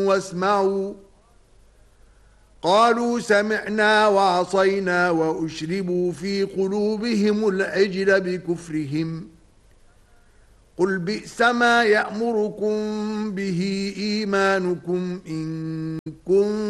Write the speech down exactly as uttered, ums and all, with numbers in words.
واسمعوا قالوا سمعنا وعصينا وأشربوا في قلوبهم العجل بكفرهم قل بئس ما يأمركم به إيمانكم إن كنتم